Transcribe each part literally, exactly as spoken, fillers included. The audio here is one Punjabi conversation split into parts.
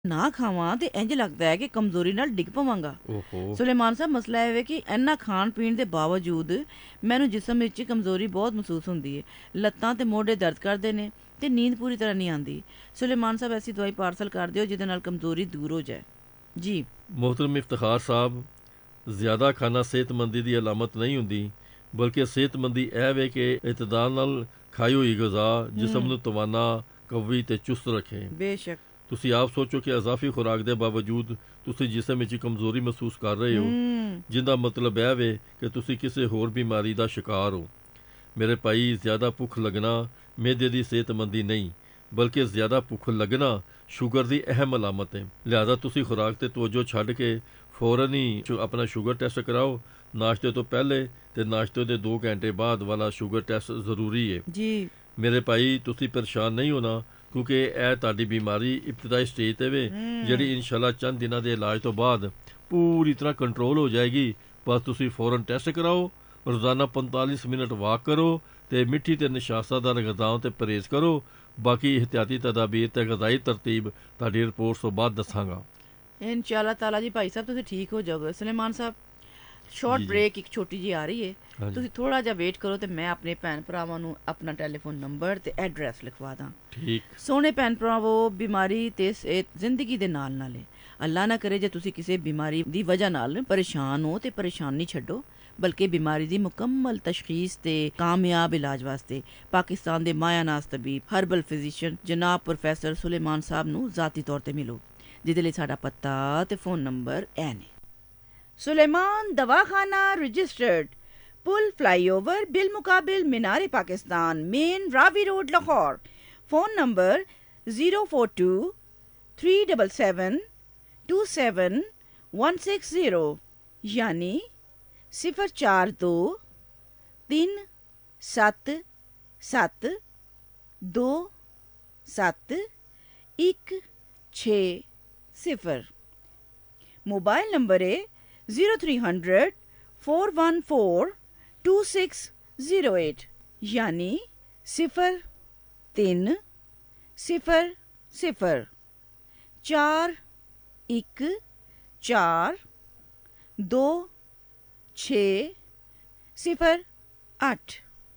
ਨਾ ਖਾਵਾਂ ਤੇ ਇੰਜ ਲੱਗਦਾ ਹੈ ਕਿ ਕਮਜ਼ੋਰੀ ਨਾਲ ਡਿੱਗ ਪਵਾਂਗਾ। ਓਹੋ। ਸੁਲੇਮਾਨ ਸਾਹਿਬ, ਮਸਲਾ ਇਹ ਹੈ ਕਿ ਇੰਨਾ ਖਾਣ ਪੀਣ ਦੇ ਬਾਵਜੂਦ ਮੈਨੂੰ ਜਿਸਮ ਵਿੱਚ ਕਮਜ਼ੋਰੀ ਬਹੁਤ ਮਹਿਸੂਸ ਹੁੰਦੀ ਹੈ। ਲੱਤਾਂ ਤੇ ਮੋਢੇ ਦਰਦ ਕਰਦੇ ਨੇ ਤੇ ਨੀਂਦ ਪੂਰੀ ਤਰ੍ਹਾਂ ਨਹੀਂ ਆਉਂਦੀ। ਸੁਲੇਮਾਨ ਸਾਹਿਬ, ਐਸੀ ਦਵਾਈ ਪਾਰਸਲ ਕਰ ਦਿਓ ਜਿਹਦੇ ਨਾਲ ਕਮਜ਼ੋਰੀ ਦੂਰ ਹੋ ਜਾਏ ਜੀ। ਮੁਹਤਰਮ ਇਫਤਖਾਰ ਸਾਹਿਬ, ਜ਼ਿਆਦਾ ਖਾਣਾ ਸਿਹਤਮੰਦੀ ਦੀ ਅਲਾਮਤ ਨਹੀਂ ਹੁੰਦੀ, ਬਲਕਿ ਸਿਹਤਮੰਦੀ ਇਹ ਵੇ ਕਿ ਇਤਦਾਲ ਨਾਲ ਖਾਈ ਹੋਈ ਗਜ਼ਾ ਜਿਸਮ ਨੂੰ ਤਵਾਨਾ, ਕਵੀ ਤੇ ਚੁਸਤ ਰੱਖੇ। ਬੇਸ਼ੱਕ। ਤੁਸੀਂ ਆਪ ਸੋਚੋ ਕਿ ਇਜ਼ਾਫੀ ਖੁਰਾਕ ਦੇ ਬਾਵਜੂਦ ਤੁਸੀਂ ਜਿਸਮ ਵਿੱਚ ਕਮਜ਼ੋਰੀ ਮਹਿਸੂਸ ਕਰ ਰਹੇ ਹੋ, ਜਿਹਦਾ ਮਤਲਬ ਇਹ ਵੇ ਕਿ ਤੁਸੀਂ ਕਿਸੇ ਹੋਰ ਬਿਮਾਰੀ ਦਾ ਸ਼ਿਕਾਰ ਹੋ। ਮੇਰੇ ਭਾਈ, ਜ਼ਿਆਦਾ ਭੁੱਖ ਲੱਗਣਾ ਮਿਹਦੇ ਦੀ ਸਿਹਤਮੰਦੀ ਨਹੀਂ, ਬਲਕਿ ਜ਼ਿਆਦਾ ਭੁੱਖ ਲੱਗਣਾ ਸ਼ੂਗਰ ਦੀ ਅਹਿਮ ਅਲਾਮਤ ਹੈ। ਲਿਹਾਜ਼ਾ ਤੁਸੀਂ ਖੁਰਾਕ ਤੇ ਤਵੱਜੋ ਛੱਡ ਕੇ ਫੌਰਨ ਹੀ ਆਪਣਾ ਸ਼ੂਗਰ ਟੈਸਟ ਕਰਾਓ। ਨਾਸ਼ਤੇ ਤੋਂ ਪਹਿਲੇ ਤੇ ਨਾਸ਼ਤੇ ਦੇ ਦੋ ਘੰਟੇ ਬਾਅਦ ਵਾਲਾ ਸ਼ੂਗਰ ਟੈਸਟ ਜ਼ਰੂਰੀ ਹੈ ਜੀ ਮੇਰੇ ਭਾਈ। ਤੁਸੀਂ ਪਰੇਸ਼ਾਨ ਨਹੀਂ ਹੋਣਾ, ਕਿਉਂਕਿ ਇਹ ਤੁਹਾਡੀ ਬਿਮਾਰੀ ਇਬਤਦਾਈ ਸਟੇਜ ਤੇ ਵੇ, ਜਿਹੜੀ ਇਨਸ਼ਾਅੱਲਾ ਚੰਦ ਦਿਨਾਂ ਦੇ ਇਲਾਜ ਤੋਂ ਬਾਅਦ ਪੂਰੀ ਤਰ੍ਹਾਂ ਕੰਟਰੋਲ ਹੋ ਜਾਏਗੀ। ਬਸ ਤੁਸੀਂ ਫੌਰਨ ਟੈਸਟ ਕਰਾਓ, ਰੋਜ਼ਾਨਾ ਪੰਤਾਲੀ ਮਿੰਟ ਵਾਕ ਕਰੋ ਤੇ ਮਿੱਠੀ ਤੇ ਨਿਸ਼ਾਸਾਦਾਰ ਗਜ਼ਾਵਾਂ ਤੇ ਪਰਹੇਜ਼ ਕਰੋ। ਬਾਕੀ ਇਹਤਿਆਤੀ ਤਦਾਬੀਰ ਤੇ ਗਜ਼ਾਈ ਤਰਤੀਬ ਤੁਹਾਡੀ ਰਿਪੋਰਟ ਤੋਂ ਬਾਅਦ ਦੱਸਾਂਗਾ ਇਨਸ਼ਾਅੱਲਾ ਤਾਲਾ ਜੀ। ਭਾਈ ਸਾਹਿਬ, ਤੁਸੀਂ ਠੀਕ ਹੋ ਜਾਓਗੇ। ਸੁਲੇਮਾਨ ਸਾਹਿਬ, ਸ਼ਾਰਟ ਬ੍ਰੇਕ ਇੱਕ ਛੋਟੀ ਜੀ ਆ ਰਹੀ ਹੈ, ਤੁਸੀਂ ਥੋੜਾ ਜਿਹਾ ਵੇਟ ਕਰੋ ਤੇ ਮੈਂ ਆਪਣੇ ਭੈਣ ਭਰਾਵਾਂ ਨੂੰ ਆਪਣਾ ਟੈਲੀਫੋਨ ਨੰਬਰ ਤੇ ਐਡਰੈਸ ਲਿਖਵਾ ਦਾਂ। ਠੀਕ। ਸੋਹਣੇ ਭੈਣ ਭਰਾਵੋ, ਬਿਮਾਰੀ ਤੇ ਸਿਹਤ ਜ਼ਿੰਦਗੀ ਦੇ ਨਾਲ ਨਾਲ ਹੈ। ਅੱਲਾ ਨਾ ਕਰੇ ਜੇ ਤੁਸੀਂ ਕਿਸੇ ਬਿਮਾਰੀ ਦੀ ਵਜ੍ਹਾ ਨਾਲ ਪਰੇਸ਼ਾਨ ਹੋ ਤੇ ਪਰੇਸ਼ਾਨੀ ਛੱਡੋ, ਬਲਕਿ ਬਿਮਾਰੀ ਦੀ ਮੁਕੰਮਲ ਤਸ਼ਖੀਸ ਤੇ ਕਾਮਯਾਬ ਇਲਾਜ ਵਾਸਤੇ ਪਾਕਿਸਤਾਨ ਦੇ ਮਾਇਆਨਾਜ਼ ਤਬੀਬ ਹਰਬਲ ਫਿਜ਼ੀਸ਼ੀਅਨ ਜਨਾਬ ਪ੍ਰੋਫੈਸਰ ਸੁਲੇਮਾਨ ਸਾਹਿਬ ਨੂੰ ਜ਼ਾਤੀ ਤੌਰ ਤੇ ਮਿਲੋ, ਜਿਹਦੇ ਲਈ ਸਾਡਾ ਪਤਾ ਤੇ ਫੋਨ ਨੰਬਰ ਇਹ ਨੇ। Suleman ਦਵਾਖਾਨਾ registered, pool flyover bill ਮੁਕਾबिल Minar Pakistan, main Ravi road, Lahore. Phone number zero four to three double seven to seven one six zero, यानी सिफर चार दो तीन सत्त सत्त दो सत्त एक छे सिफर। मोबाइल नंबर है zero three hundred four one four to six zero eight, यानी सिफर तीन सिफर सिफर चार एक चार दो छे सिफर अठ।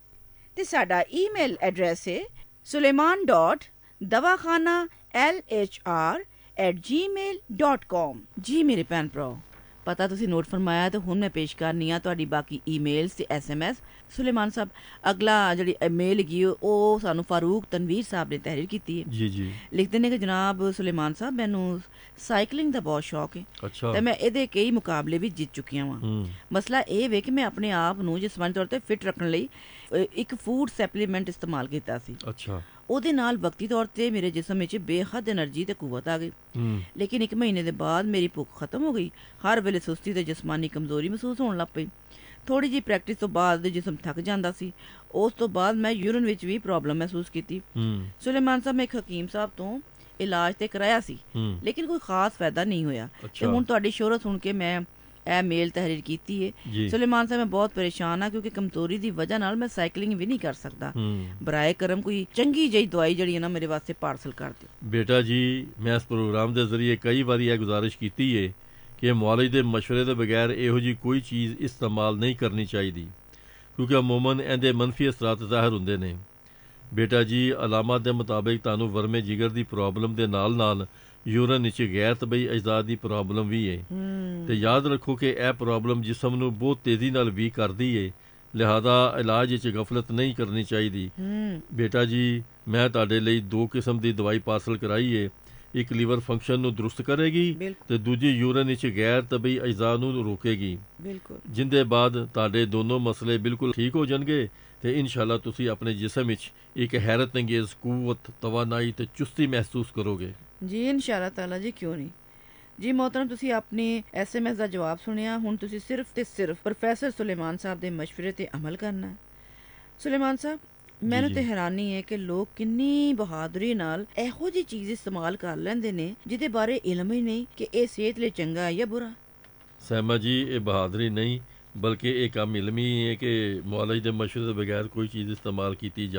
ते साडा ईमेल एड्रैस है सुलेमान डॉट दवाखाना एल एच आर एट जी मेल डॉट कॉम। जी मेरे भैन भराओ, पता तुसी नोट फरमाया तो हुण मैं पेश करनी आ तुहाडी बाकी ईमेल्स ते एस एम एस। सुलेमान साहब, अगला जिहड़ी मेल हैगी ਉਹ ਸਾਨੂੰ ਫਾਰੂਕ ਤਨਵੀਰ ਸਾਹਿਬ ਨੇ ਤਹਿਰੀਰ ਕੀਤੀ ਹੈ। ਜੀ ਜੀ। ਲਿਖਦੇ ਨੇ ਕਿ ਜਨਾਬ ਸੁਲੇਮਾਨ ਸਾਹਿਬ, ਮੈਨੂੰ ਸਾਈਕਲਿੰਗ ਦਾ ਬਹੁਤ ਸ਼ੌਕ ਹੈ ਅੱਛਾ। ਤੇ ਮੈਂ ਇਹਦੇ ਕਈ ਮੁਕਾਬਲੇ ਵੀ ਜਿੱਤ ਚੁੱਕੀਆਂ ਵਾਂ। ਮਸਲਾ ਇਹ ਵੇ ਕਿ ਮੈਂ ਆਪਣੇ ਆਪ ਨੂੰ ਜਿਸਮਾਨੀ ਤੌਰ ਤੇ ਫਿਟ ਰੱਖਣ ਲਈ ਇੱਕ ਫੂਡ ਸਪਲੀਮੈਂਟ ਇਸਤੇਮਾਲ ਕੀਤਾ ਸੀ। ਅੱਛਾ। ਉਹਦੇ ਨਾਲ ਵਕਤੀ ਤੌਰ ਤੇ ਮੇਰੇ ਜਿਸਮ ਵਿੱਚ ਬੇਹੱਦ એનર્ਜੀ ਤੇ ਕੂਵਤ ਆ ਗਈ, ਲੇਕਿਨ ਇੱਕ ਮਹੀਨੇ ਦੇ ਬਾਅਦ ਮੇਰੀ ਭੁੱਖ ਖਤਮ ਹੋ ਗਈ। ਹਰ ਵੇਲੇ ਸੁਸਤੀ ਤੇ ਜਿਸਮਾਨੀ ਕਮਜ਼ੋਰੀ ਮਹਿਸੂਸ ਹੋਣ ਲੱਗ ਪਈ। ਥੋੜੀ ਜਿਹੀ ਪ੍ਰੈਕਟਿਸ ਤੋਂ ਬਾਅਦ ਜਿਸਮ ਥੱਕ ਜਾਂਦਾ ਸੀ। ਉਸ ਤੋਂ ਬਾਅਦ ਮੈਂ ਯੂਰਿਨ ਵਿੱਚ ਵੀ ਪ੍ਰੋਬਲਮ ਮਹਿਸੂਸ ਕੀਤੀ। ਸੁਲੇਮਾਨ ਸਾਹਿਬ, ਮੈਂ ਇੱਕ ਹਕੀਮ ਸਾਹਿਬ ਤੋਂ ਇਲਾਜ ਤੇ ਕਰਾਇਆ ਸੀ, ਲੇਕਿਨ ਕੋਈ ਖਾਸ ਫਾਇਦਾ ਨਹੀਂ ਹੋਇਆ। ਤੇ ਹੁਣ ਤੁਹਾਡੀ ਸ਼ੋਹਰਤ ਸੁਣ ਕੇ ਮੈਂ ਇਹ ਮੇਲ ਤਹਿਰੀਰ ਕੀਤੀ ਹੈ। ਸੁਲੇਮਾਨ ਸਾਹਿਬ, ਮੈਂ ਬਹੁਤ ਪਰੇਸ਼ਾਨ ਹਾਂ ਕਿਉਂਕਿ ਕਮਜ਼ੋਰੀ ਦੀ ਵਜ੍ਹਾ ਨਾਲ ਮੈਂ ਸਾਈਕਲਿੰਗ ਵੀ ਨਹੀਂ ਕਰ ਸਕਦਾ। ਬਰਾਏ ਕਰਮ ਕੋਈ ਚੰਗੀ ਜਿਹੀ ਦਵਾਈ ਜਿਹੜੀ ਹੈ ਨਾ ਮੇਰੇ ਵਾਸਤੇ ਪਾਰਸਲ ਕਰ ਦਿਓ। ਬੇਟਾ ਜੀ, ਮੈਂ ਇਸ ਪ੍ਰੋਗਰਾਮ ਦੇ ਜ਼ਰੀਏ ਕਈ ਵਾਰੀ ਇਹ ਗੁਜ਼ਾਰਿਸ਼ ਕੀਤੀ ਹੈ ਕਿ ਮੁਆਲਿਜ ਦੇ ਮਸ਼ਵਰੇ ਦੇ ਬਗੈਰ ਇਹੋ ਜਿਹੀ ਕੋਈ ਚੀਜ਼ ਇਸਤੇਮਾਲ ਨਹੀਂ ਕਰਨੀ ਚਾਹੀਦੀ, ਕਿਉਂਕਿ ਅਮੂਮਨ ਇਹਦੇ ਮੰਫੀ ਅਸਰਾਤ ਜ਼ਾਹਿਰ ਹੁੰਦੇ ਨੇ। ਬੇਟਾ ਜੀ, ਅਲਾਮਤ ਦੇ ਮੁਤਾਬਿਕ ਤੁਹਾਨੂੰ ਵਰਮੇ ਜਿਗਰ ਦੀ ਪ੍ਰੋਬਲਮ ਦੇ ਨਾਲ ਨਾਲ ਯੂਰਨ ਵਿੱਚ ਗੈਰ ਤਬਈ ਅਜਜ਼ਾ ਦੀ ਪ੍ਰੋਬਲਮ ਵੀ ਹੈ। ਤੇ ਯਾਦ ਰੱਖੋ ਕਿ ਇਹ ਪ੍ਰੋਬਲਮ ਜਿਸਮ ਨੂੰ ਬਹੁਤ ਤੇਜ਼ੀ ਨਾਲ ਵੀਕ ਕਰਦੀ ਹੈ, ਲਿਹਾਜ਼ਾ ਇਲਾਜ ਵਿੱਚ ਗਫਲਤ ਨਹੀਂ ਕਰਨੀ ਚਾਹੀਦੀ। ਬੇਟਾ ਜੀ, ਮੈਂ ਤੁਹਾਡੇ ਲਈ ਦੋ ਕਿਸਮ ਦੀ ਦਵਾਈ ਪਾਰਸਲ ਕਰਾਈ ਹੈ। ਇੱਕ ਲੀਵਰ ਫੰਕਸ਼ਨ ਨੂੰ ਦਰੁਸਤ ਕਰੇਗੀ ਤੇ ਦੂਜੀ ਯੂਰਨ ਵਿੱਚ ਗੈਰ ਤਬਈ ਅਜਜ਼ਾ ਨੂੰ ਰੋਕੇਗੀ, ਜਿੰਦੇ ਬਾਅਦ ਤੁਹਾਡੇ ਦੋਨੋਂ ਮਸਲੇ ਬਿਲਕੁਲ ਠੀਕ ਹੋ ਜਾਣਗੇ ਤੇ ਇਨਸ਼ਾਅੱਲਾ ਤੁਸੀਂ ਆਪਣੇ ਜਿਸਮ ਵਿੱਚ ਇੱਕ ਹੈਰਤ ਅੰਗੇਜ਼ ਕੂਵਤ, ਤਵਾਨਾਈ ਤੇ ਚੁਸਤੀ ਮਹਿਸੂਸ ਕਰੋਗੇ। ਜੀ ਇਨਸ਼ਾਅੱਲਾ ਤਾਲਾ ਜੀ, ਕਿਉਂ ਨਹੀਂ ਜੀ। ਮੋਹਤਰਮ, ਤੁਸੀਂ ਆਪਣੀ ਐਸ ਐਮ ਐਸ ਦਾ ਜਵਾਬ ਸੁਣਿਆ। ਹੁਣ ਤੁਸੀਂ ਸਿਰਫ ਤੇ ਸਿਰਫ ਪ੍ਰੋਫੈਸਰ ਸੁਲੇਮਾਨ ਸਾਹਿਬ ਦੇ ਮਸ਼ਵਰੇ ਤੇ ਅਮਲ ਕਰਨਾ ਹੈ। ਸੁਲੇਮਾਨ ਸਾਹਿਬ, ਮੈਨੂੰ ਤੇ ਹੈਰਾਨੀ ਹੈ ਕਿ ਲੋਕ ਕਿੰਨੀ ਬਹਾਦਰੀ ਨਾਲ ਇਹੋ ਜਿਹੀ ਚੀਜ਼ ਇਸਤੇਮਾਲ ਕਰ ਲੈਂਦੇ ਨੇ ਜਿਹਦੇ ਬਾਰੇ ਇਲਮ ਹੀ ਨਹੀਂ ਕਿ ਇਹ ਸਿਹਤ ਲਈ ਚੰਗਾ ਹੈ ਜਾਂ ਬੁਰਾ। ਸਹਿਮਾ ਜੀ, ਇਹ ਬਹਾਦਰੀ ਨਹੀਂ ਬਲਕਿ ਇਹ ਕੰਮ ਇਲਮੀ ਹੈ ਕਿ ਮੁਆਲਿਜ ਦੇ ਮਸ਼ਵਰੇ ਦੇ ਬਗੈਰ ਕੋਈ ਚੀਜ਼ ਇਸਤੇਮਾਲ ਕੀਤੀ ਜਾਏ।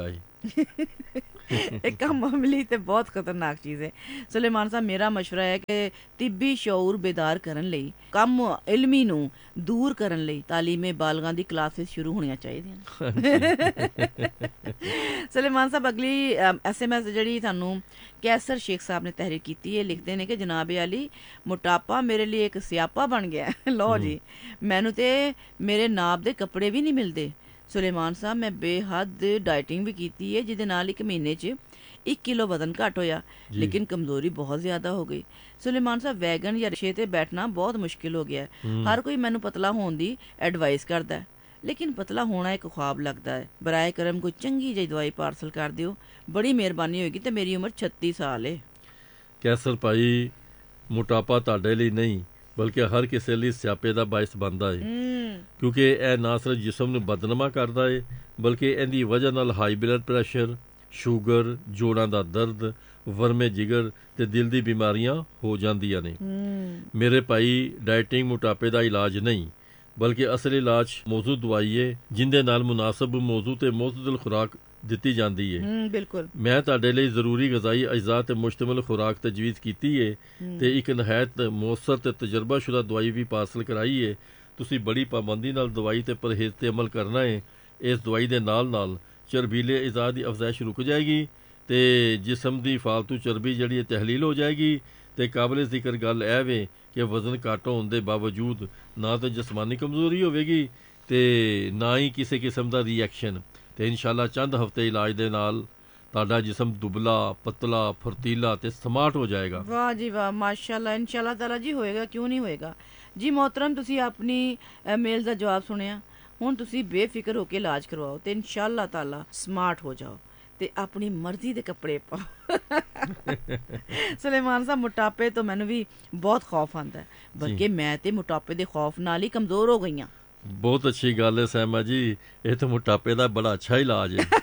एक कम अमली ते बहुत खतरनाक चीज़ है। सुलेमान साहब मेरा मशवरा है कि तिब्बी शऊर बेदार करन लई कम इलमी ਨੂੰ ਦੂਰ ਕਰਨ ਲਈ ਤਾਲੀਮੇ ਬਾਲਗਾਂ ਦੀ ਕਲਾਸਿਸ ਸ਼ੁਰੂ ਹੋਣੀਆਂ ਚਾਹੀਦੀਆਂ। ਸੁਲੇਮਾਨ ਸਾਹਿਬ ਅਗਲੀ ਐਸਐਮਐਸ ਜਿਹੜੀ ਤੁਹਾਨੂੰ ਕੈਸਰ ਸ਼ੇਖ ਸਾਹਿਬ ਨੇ ਤਹਿਰੀਰ ਕੀਤੀ ਹੈ, ਲਿਖਦੇ ਨੇ ਕਿ ਜਨਾਬ ਅਲੀ ਮੋਟਾਪਾ ਮੇਰੇ ਲਈ ਇੱਕ ਸਿਆਪਾ ਬਣ ਗਿਆ। ਲਓ ਜੀ, ਮੈਨੂੰ ਤੇ ਮੇਰੇ ਨਾਪ ਦੇ ਕੱਪੜੇ ਵੀ ਨਹੀਂ ਮਿਲਦੇ। ਸੁਲੇਮਾਨ ਸਾਹਿਬ ਮੈਂ ਬੇਹੱਦ ਡਾਈਟਿੰਗ ਵੀ ਕੀਤੀ ਹੈ, ਜਿਹਦੇ ਨਾਲ ਇੱਕ ਮਹੀਨੇ 'ਚ ਇੱਕ ਕਿਲੋ ਵਜ਼ਨ ਘੱਟ ਹੋਇਆ, ਲੇਕਿਨ ਕਮਜ਼ੋਰੀ ਬਹੁਤ ਜ਼ਿਆਦਾ ਹੋ ਗਈ। ਸੁਲੇਮਾਨ ਸਾਹਿਬ ਵੈਗਨ ਜਾਂ ਰਿਕਸ਼ੇ ਤੇ ਬੈਠਣਾ ਬਹੁਤ ਮੁਸ਼ਕਿਲ ਹੋ ਗਿਆ। ਹਰ ਕੋਈ ਮੈਨੂੰ ਪਤਲਾ ਹੋਣ ਦੀ ਐਡਵਾਈਸ ਕਰਦਾ, ਲੇਕਿਨ ਪਤਲਾ ਹੋਣਾ ਇੱਕ ख्वाब ਲੱਗਦਾ ਹੈ। ਬਰਾਏ ਕਰਮ ਕੋਈ ਚੰਗੀ ਜਿਹੀ ਦਵਾਈ ਪਾਰਸਲ ਕਰ ਦਿਓ, ਬੜੀ ਮਿਹਰਬਾਨੀ ਹੋਏਗੀ। ਤੇ ਮੇਰੀ ਉਮਰ ਛੱਤੀ ਸਾਲ ਹੈ। ਕੈਸਰ ਭਾਈ, ਮੋਟਾਪਾ ਤੁਹਾਡੇ ਲਈ ਨਹੀਂ ਬਲਕਿ ਹਰ ਕਿਸੇ ਲਈ ਸਿਆਪੇ ਦਾ ਬਾਇਸ ਬਣਦਾ ਹੈ, ਕਿਉਂਕਿ ਇਹ ਨਾ ਸਿਰਫ ਜਿਸਮ ਨੂੰ ਬਦਨਮਾ ਕਰਦਾ ਹੈ ਬਲਕਿ ਇਹਦੀ ਵਜ੍ਹਾ ਨਾਲ ਹਾਈ ਬਲੱਡ ਪ੍ਰੈਸ਼ਰ, ਸ਼ੂਗਰ, ਜੋੜਾਂ ਦਾ ਦਰਦ, ਵਰਮੇ ਜਿਗਰ ਤੇ ਦਿਲ ਦੀ ਬਿਮਾਰੀਆਂ ਹੋ ਜਾਂਦੀਆਂ ਨੇ। ਮੇਰੇ ਭਾਈ, ਡਾਈਟਿੰਗ ਮੋਟਾਪੇ ਦਾ ਇਲਾਜ ਨਹੀਂ ਬਲਕਿ ਅਸਲ ਇਲਾਜ ਮੌਜੂਦ ਦਵਾਈ ਹੈ, ਜਿੰਦੇ ਨਾਲ ਮੁਨਾਸਬ ਮੌਜੂ ਤੇ ਮੁਤਦਲ ਖੁਰਾਕ ਦਿੱਤੀ ਜਾਂਦੀ ਹੈ। ਬਿਲਕੁਲ, ਮੈਂ ਤੁਹਾਡੇ ਲਈ ਜ਼ਰੂਰੀ ਗਜ਼ਾਈ ਅਜਜ਼ਾ ਤੇ ਮੁਸ਼ਤਮਲ ਖੁਰਾਕ ਤਜਵੀਜ਼ ਕੀਤੀ ਹੈ ਤੇ ਇੱਕ ਨਹਾਇਤ ਮੌਸਰ ਤੇ ਤਜਰਬਾਸ਼ੁਦਾ ਦਵਾਈ ਵੀ ਪਾਰਸਲ ਕਰਾਈ ਹੈ। ਤੁਸੀਂ ਬੜੀ ਪਾਬੰਦੀ ਨਾਲ ਦਵਾਈ ਤੇ ਪਰਹੇਜ਼ ਤੇ ਅਮਲ ਕਰਨਾ ਹੈ। ਇਸ ਦਵਾਈ ਦੇ ਨਾਲ ਨਾਲ ਚਰਬੀਲੇ ਇਜ਼ਾ ਦੀ ਅਫਜ਼ਾਇਸ਼ ਰੁਕ ਜਾਏਗੀ ਤੇ ਜਿਸਮ ਦੀ ਫਾਲਤੂ ਚਰਬੀ ਜਿਹੜੀ ਹੈ ਤਹਿਲੀਲ ਹੋ ਜਾਏਗੀ। ਤੇ ਕਾਬਲੇ ਜ਼ਿਕਰ ਗੱਲ ਇਹ ਵੇ ਕਿ ਵਜ਼ਨ ਘੱਟ ਹੋਣ ਦੇ ਬਾਵਜੂਦ ਨਾ ਤਾਂ ਜਿਸਮਾਨੀ ਕਮਜ਼ੋਰੀ ਹੋਵੇਗੀ ਤੇ ਨਾ ਹੀ ਕਿਸੇ ਕਿਸਮ ਦਾ ਰਿਐਕਸ਼ਨ। ਤੇ ਇਨਸ਼ਾਅੱਲਾ ਚੰਦ ਹਫ਼ਤੇ ਇਲਾਜ ਦੇ ਨਾਲ ਤੁਹਾਡਾ ਜਿਸਮ ਦੁਬਲਾ, ਪਤਲਾ, ਫੁਰਤੀਲਾ ਤੇ ਸਮਾਰਟ ਹੋ ਜਾਏਗਾ। ਵਾਹ ਜੀ ਵਾਹ, ਮਾਸ਼ਾਅੱਲਾ, ਇਨਸ਼ਾਅੱਲਾ ਤਾਲਾ ਜੀ ਹੋਏਗਾ, ਕਿਉਂ ਨਹੀਂ ਹੋਏਗਾ ਜੀ। ਮੋਹਤਰਮ, ਤੁਸੀਂ ਆਪਣੀ ਮੇਲ ਦਾ ਜਵਾਬ ਸੁਣਿਆ। ਹੁਣ ਤੁਸੀਂ ਬੇਫਿਕਰ ਹੋ ਕੇ ਇਲਾਜ ਕਰਵਾਓ ਤੇ ਇਨਸ਼ਾਅੱਲਾ ਤਾਲਾ ਸਮਾਰਟ ਹੋ ਜਾਓ ਤੇ ਆਪਣੀ ਮਰਜ਼ੀ ਦੇ ਕੱਪੜੇ ਪਾਓ। ਸੁਲੇਮਾਨ ਸਾਹਿਬ, ਮੋਟਾਪੇ ਤੋਂ ਮੈਨੂੰ ਵੀ ਬਹੁਤ ਖੌਫ ਆਉਂਦਾ ਹੈ, ਬਲਕਿ ਮੈਂ ਤੇ ਮੋਟਾਪੇ ਦੇ ਖੌਫ ਨਾਲ ਹੀ ਕਮਜ਼ੋਰ ਹੋ ਗਈ ਹਾਂ। ਬਹੁਤ ਅੱਛੀ ਗੱਲ ਹੈ ਸਹਿਮਾ ਜੀ, ਇਹ ਤਾਂ ਮੋਟਾਪੇ ਦਾ ਬੜਾ ਅੱਛਾ ਇਲਾਜ ਹੈ।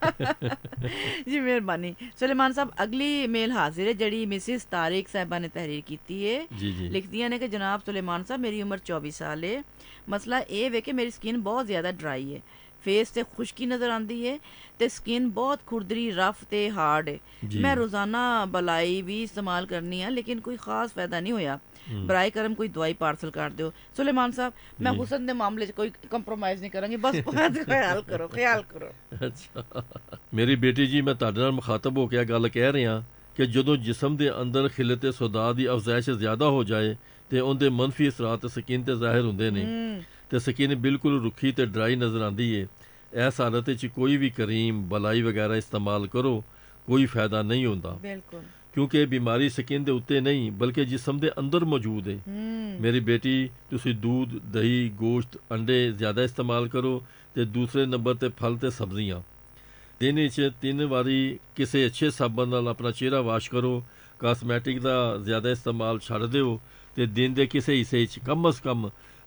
ਜੀ ਮਿਹਰਬਾਨੀ। ਸੁਲੇਮਾਨ ਸਾਹਿਬ, ਅਗਲੀ ਮੇਲ ਹਾਜ਼ਰ ਹੈ ਜਿਹੜੀ ਮਿਸਿਸ ਤਾਰਿਕ ਸਾਹਿਬਾ ਨੇ ਤਹਿਰੀਰ ਕੀਤੀ ਹੈ। ਲਿਖਦੀਆਂ ਨੇ ਕਿ ਜਨਾਬ ਸੁਲੇਮਾਨ ਸਾਹਿਬ, ਮੇਰੀ ਉਮਰ ਚੌਵੀ ਸਾਲ ਹੈ। ਮਸਲਾ ਇਹ ਵੇ ਕਿ ਮੇਰੀ ਸਕਿਨ ਬਹੁਤ ਜ਼ਿਆਦਾ ਡਰਾਈ ਹੈ, ਫੇਸ ਤੇ ਖੁਸ਼ਕੀ ਨਜ਼ਰ ਆਉਂਦੀ ਹੈ ਤੇ ਸਕਿਨ ਬਹੁਤ ਖੁਰਦਰੀ, ਰਫ ਤੇ ਹਾਰਡ ਹੈ। ਮੈਂ ਰੋਜ਼ਾਨਾ ਬਲਾਈ ਵੀ ਇਸਤੇਮਾਲ ਕਰਨੀ ਆ, ਲੇਕਿਨ ਕੋਈ ਖਾਸ ਫਾਇਦਾ ਨਹੀਂ ਹੋਇਆ। ਬਰਾਏ ਕਰਮ ਕੋਈ ਦਵਾਈ ਪਾਰਸਲ ਕਰ ਦਿਓ। ਸੁਲੇਮਾਨ ਸਾਹਿਬ, ਮੈਂ ਹੁਸਨ ਦੇ ਮਾਮਲੇ 'ਚ ਕੋਈ ਕੰਪਰੋਮਾਈਜ਼ ਨਹੀਂ ਕਰਾਂਗੀ, ਬਸ ਖਿਆਲ ਕਰੋ ਖਿਆਲ ਕਰੋ। ਅੱਛਾ ਮੇਰੀ ਬੇਟੀ ਜੀ, ਮੈਂ ਤੁਹਾਡੇ ਨਾਲ ਮੁਖਾਤਬ ਹੋ ਕੇ ਗੱਲ ਕਹਿ ਰਿਹਾ ਕਿ ਜਦੋਂ ਜਿਸਮ ਦੇ ਅੰਦਰ ਖਿਲਤੇ ਸੁਦਾ ਦੀ ਅਫਜ਼ਾਇਸ਼ ਜ਼ਿਆਦਾ ਹੋ ਜਾਏ ਤੇ ਉਹਦੇ ਮੰਫੀ ਅਸਰਾਤ ਸਕਿਨ ਤੇ ਜ਼ਾਹਿਰ ਹੁੰਦੇ ਨੇ ਤੇ ਸਕਿਨ ਬਿਲਕੁਲ ਰੁੱਖੀ ਤੇ ਡਰਾਈ ਨਜ਼ਰ ਆਉਂਦੀ ਹੈ। ਇਸ ਹਾਲਤ ਵਿੱਚ ਕੋਈ ਵੀ ਕਰੀਮ, ਬਲਾਈ ਵਗੈਰਾ ਇਸਤੇਮਾਲ ਕਰੋ, ਕੋਈ ਫਾਇਦਾ ਨਹੀਂ ਹੁੰਦਾ, ਬਿਲਕੁਲ, ਕਿਉਂਕਿ ਬਿਮਾਰੀ ਸਕਿਨ ਦੇ ਉੱਤੇ ਨਹੀਂ ਬਲਕਿ ਜਿਸਮ ਦੇ ਅੰਦਰ ਮੌਜੂਦ ਹੈ। ਮੇਰੀ ਬੇਟੀ, ਤੁਸੀਂ दूध, ਦਹੀਂ, ਗੋਸ਼ਤ, ਅੰਡੇ ਜ਼ਿਆਦਾ ਇਸਤੇਮਾਲ ਕਰੋ ਤੇ ਦੂਸਰੇ ਨੰਬਰ ਤੇ ਫਲ ਤੇ ਸਬਜ਼ੀਆਂ। ਦਿਨ ਵਿੱਚ ਤਿੰਨ ਵਾਰੀ ਕਿਸੇ ਅੱਛੇ ਸਾਬਣ ਨਾਲ ਆਪਣਾ ਚਿਹਰਾ ਵਾਸ਼ ਕਰੋ। ਕਾਸਮੈਟਿਕ ਦਾ ਜ਼ਿਆਦਾ ਇਸਤੇਮਾਲ ਛੱਡ ਦਿਓ ਤੇ ਦਿਨ ਦੇ ਕਿਸੇ ਹਿੱਸੇ ਵਿੱਚ ਕਮ ਅਜ਼ ਕਮ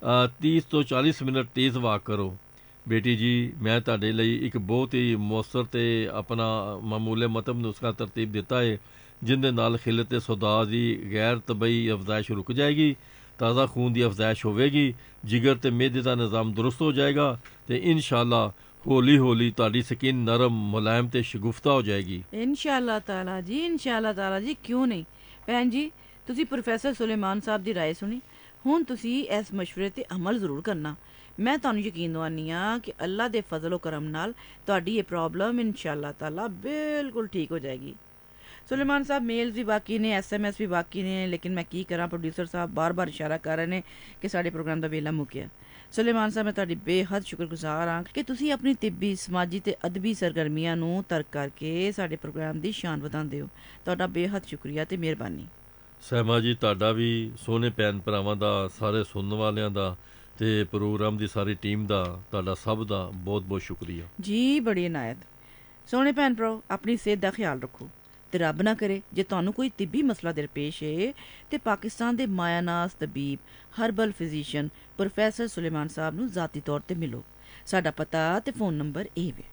ਤੀਸ ਤੋਂ ਚਾਲੀਸ ਮਿੰਟ ਤੇਜ਼ ਵਾਕ ਕਰੋ। ਬੇਟੀ ਜੀ, ਮੈਂ ਤੁਹਾਡੇ ਲਈ ਇੱਕ ਬਹੁਤ ਹੀ ਮੌਸਰ ਤੇ ਆਪਣਾ ਮਾਮੂਲੇ ਮਤਬ ਨੁਸਖਾ ਤਰਤੀਬ ਦਿੱਤਾ ਹੈ, ਜਿੰਦੇ ਨਾਲ ਖਿਲਤ ਸੁਦਾ ਦੀ ਗੈਰ ਤਬਈ ਅਫਜ਼ਾਇਸ਼ ਰੁਕ ਜਾਏਗੀ, ਤਾਜ਼ਾ ਖੂਨ ਦੀ ਅਫਜ਼ਾਇਸ਼ ਹੋਵੇਗੀ, ਜਿਗਰ ਤੇ ਮਿਹਦੇ ਦਾ ਨਿਜ਼ਾਮ ਦੁਰਸਤ ਹੋ ਜਾਏਗਾ ਤੇ ਇਨਸ਼ਾਅੱਲਾ ਹੌਲੀ ਹੌਲੀ ਤੁਹਾਡੀ ਸਕਿਨ ਨਰਮ, ਮੁਲਾਇਮ ਤੇ ਸ਼ਗੁਫਤਾ ਹੋ ਜਾਏਗੀ। ਇਨਸ਼ਾਅੱਲਾ ਤਾਲਾ ਜੀ, ਇਨਸ਼ਾਅੱਲਾ ਤਾਲਾ ਜੀ, ਕਿਉਂ ਨਹੀਂ। ਭੈਣ ਜੀ, ਤੁਸੀਂ ਪ੍ਰੋਫੈਸਰ ਸੁਲੇਮਾਨ ਸਾਹਿਬ ਦੀ ਰਾਏ ਸੁਣੀ, ਹੁਣ ਤੁਸੀਂ ਇਸ ਮਸ਼ਵਰੇ ਤੇ ਅਮਲ ਜ਼ਰੂਰ ਕਰਨਾ। ਮੈਂ ਤੁਹਾਨੂੰ ਯਕੀਨ ਦਵਾਨੀ ਹਾਂ ਕਿ ਅੱਲਾ ਦੇ ਫਜ਼ਲ ਕਰਮ ਨਾਲ ਤੁਹਾਡੀ ਇਹ ਪ੍ਰੋਬਲਮ ਇਨਸ਼ਾਅੱਲਾ ਤਾਲਾ ਬਿਲਕੁਲ ਠੀਕ ਹੋ ਜਾਏਗੀ। ਸੁਲੇਮਾਨ ਸਾਹਿਬ, ਮੇਲਸ ਵੀ ਬਾਕੀ ਨੇ, ਐਸ ਐਮ ਐਸ ਵੀ ਬਾਕੀ ਨੇ, ਲੇਕਿਨ ਮੈਂ ਕੀ ਕਰਾਂ, ਪ੍ਰੋਡਿਊਸਰ ਸਾਹਿਬ ਬਾਰ-ਬਾਰ ਇਸ਼ਾਰਾ ਕਰ ਰਹੇ ਨੇ ਕਿ ਸਾਡੇ ਪ੍ਰੋਗਰਾਮ ਦਾ ਵੇਲਾ ਮੁੱਕਿਆ। ਸੁਲੇਮਾਨ ਸਾਹਿਬ, ਮੈਂ ਤੁਹਾਡੀ ਬੇਹੱਦ ਸ਼ੁਕਰਗੁਜ਼ਾਰ ਹਾਂ ਕਿ ਤੁਸੀਂ ਆਪਣੀ ਤਿੱਬੀ, ਸਮਾਜੀ ਤੇ ਅਦਬੀ ਸਰਗਰਮੀਆਂ ਨੂੰ ਤਰਕ ਕਰਕੇ ਸਾਡੇ ਪ੍ਰੋਗਰਾਮ ਦੀ ਸ਼ਾਨ ਵਧਾਉਂਦੇ ਹੋ। ਤੁਹਾਡਾ ਬੇਹੱਦ ਸ਼ੁਕਰੀਆ ਤੇ ਮਿਹਰਬਾਨੀ। ਸਹਿਮਾ ਜੀ, ਤੁਹਾਡਾ ਵੀ, ਸੋਹਣੇ ਭੈਣ ਭਰਾਵਾਂ ਦਾ, ਸਾਰੇ ਸੁਣਨ ਵਾਲਿਆਂ ਦਾ ਤੇ ਪ੍ਰੋਗਰਾਮ ਦੀ ਸਾਰੀ ਟੀਮ ਦਾ, ਤੁਹਾਡਾ ਸਭ ਦਾ ਬਹੁਤ ਬਹੁਤ ਸ਼ੁਕਰੀਆ ਜੀ। ਬੜੀ ਇਨਾਇਤ। ਸੋਹਣੇ ਭੈਣ ਭਰਾ, ਆਪਣੀ ਸਿਹਤ ਦਾ ਖਿਆਲ ਰੱਖੋ ਤੇ ਰੱਬ ਨਾ ਕਰੇ ਜੇ ਤੁਹਾਨੂੰ ਕੋਈ ਤਿੱਬੀ ਮਸਲਾ ਦਰਪੇਸ਼ ਹੈ ਤੇ ਪਾਕਿਸਤਾਨ ਦੇ ਮਾਇਆਨਾਜ਼ ਤਬੀਬ, ਹਰਬਲ ਫਿਜ਼ੀਸ਼ੀਅਨ ਪ੍ਰੋਫੈਸਰ ਸੁਲੇਮਾਨ ਸਾਹਿਬ ਨੂੰ ਜ਼ਾਤੀ ਤੌਰ ਤੇ ਮਿਲੋ। ਸਾਡਾ ਪਤਾ ਤੇ ਫੋਨ ਨੰਬਰ ਇਹ ਵੇ।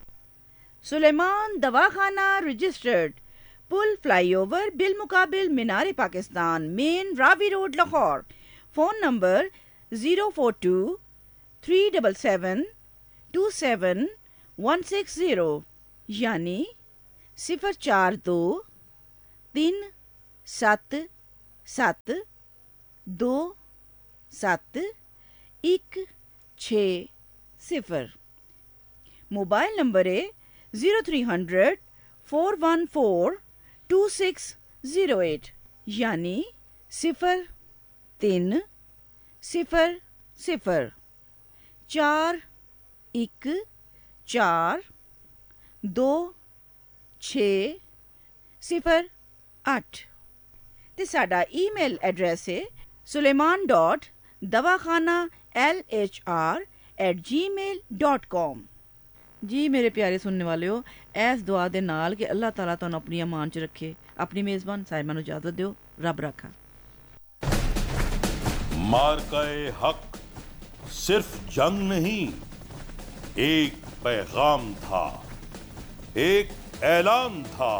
Suleman ਦਵਾਖਾਨਾ registered, pull flyover bill मुकाबिल Minar Pakistan, main Ravi road, Lahore. Phone number zero four to three seven seven to seven one six zero यानी ਸਿਫਰ ਚਾਰ ਦੋ ਤਿੰਨ ਸੱਤ ਸੱਤ ਦੋ ਸੱਤ ਇੱਕ ਛੇ ਸਿਫਰ। ਮੋਬਾਈਲ ਨੰਬਰ ਹੈ zero three hundred four one four two six zero eight, ਯਾਨੀ ਸਿਫਰ ਤਿੰਨ ਸਿਫਰ ਸਿਫਰ ਚਾਰ ਇੱਕ ਚਾਰ ਦੋ ਛੇ ਸਿਫਰ ਅੱਠ। ਤੇ ਸਾਡਾ ਈਮੇਲ ਐਡਰੈਸ ਹੈ Suleman dot ਦਵਾਖਾਨਾ L H R at ਜੀ ਮੇਲ ਡਾਟ ਕਾਮ। ਜੀ ਮੇਰੇ ਪਿਆਰੇ ਸੁਣਨੇ ਵਾਲਿਓ, ਇਸ ਦੁਆ ਦੇ ਨਾਲ ਕਿ ਅੱਲਾਹ ਤਾਲਾ ਤੁਹਾਨੂੰ ਆਪਣੀ ਅਮਾਨ 'ਚ ਰੱਖੇ। ਆਪਣੀ ਮੇਜ਼ਬਾਨ ਸਾਇਮਾ ਨੂੰ ਇਜਾਜ਼ਤ ਦਿਓ। ਰੱਬ ਰੱਖਾ। मार्काए हक सिर्फ जंग नहीं, एक पैगाम था, एक ऐलान था।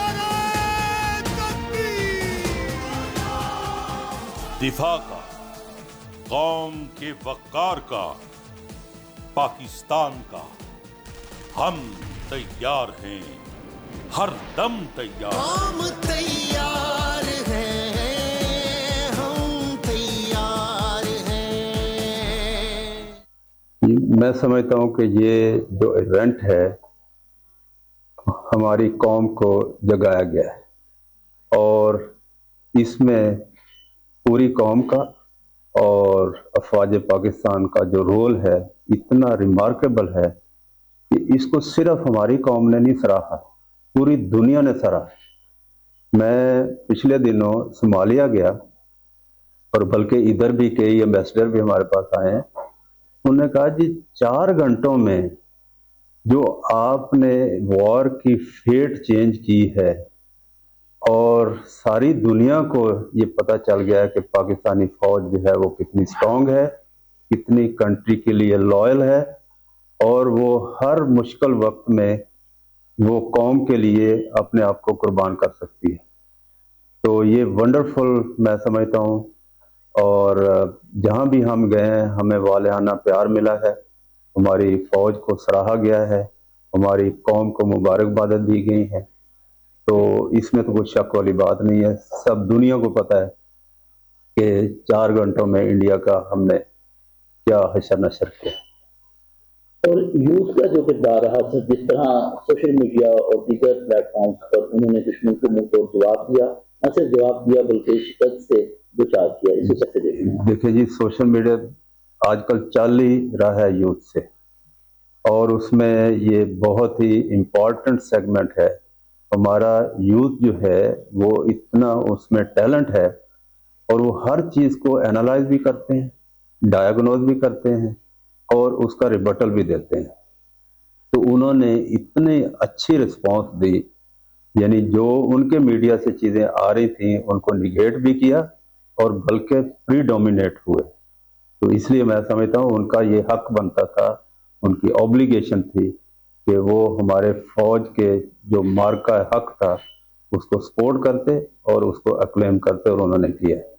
दिफा का, कौम के वक़ार का, पाकिस्तान का, हम तैयार हैं, हर दम तैयार। हम तैयार हैं, हम तैयार हैं। मैं समझता हूँ कि ये जो इवेंट है हमारी कौम को जगाया गया है और इसमें पूरी कौम का और अफवाज पाकिस्तान का जो रोल है इतना रिमार्केबल है कि इसको सिर्फ हमारी कौम ने नहीं सराहा, पूरी दुनिया ने सराहा। मैं पिछले दिनों सोमालिया गया और बल्कि इधर भी कई एम्बेसडर भी हमारे पास आए हैं। उन्होंने कहा जी चार घंटों में जो आपने वॉर की फेट चेंज की है और सारी दुनिया को ये पता चल गया है कि पाकिस्तानी फौज जो है वो कितनी स्ट्रांग है, कितनी कंट्री के लिए लॉयल है और वो हर मुश्किल वक्त में वो कौम के लिए अपने आप को कुर्बान कर सकती है। तो ये वंडरफुल मैं समझता हूँ और जहाँ भी हम गए हैं हमें वालियाना प्यार मिला है, हमारी फौज को सराहा गया है, हमारी कौम को मुबारकबाद दी गई है। तो इसमें तो कोई शक वाली बात नहीं है। सब दुनिया को पता है कि चार घंटों में इंडिया का हमने क्या हशर नशर किया। और यूथ का जो किरदार रहा, जिस तरह सोशल मीडिया और दीगर प्लेटफॉर्म्स पर उन्होंने दुश्मन को मुंह तोड़ जवाब दिया, न सिर्फ जवाब दिया बल्कि शिकस्त से दो चार किया, इसे कैसे देखते हैं? देखिए जी, सोशल मीडिया आजकल चल ही रहा है यूथ से और उसमें ये बहुत ही इम्पोर्टेंट सेगमेंट है। हमारा यूथ जो है वो इतना उसमें टैलेंट है और वो हर चीज़ को एनालाइज भी करते हैं, डायग्नोज भी करते हैं और उसका रिबटल भी देते हैं। तो उन्होंने इतनी अच्छी रिस्पांस दी, यानी जो उनके मीडिया से चीज़ें आ रही थी उनको निगेट भी किया और बल्कि प्रीडोमिनेट हुए। तो इसलिए मैं समझता हूँ उनका ये हक बनता था, उनकी ऑब्लिगेशन थी कि वो हमारे फौज के जो मार्का हक था उसको सपोर्ट करते और उसको अक्लेम करते और उन्होंने किया।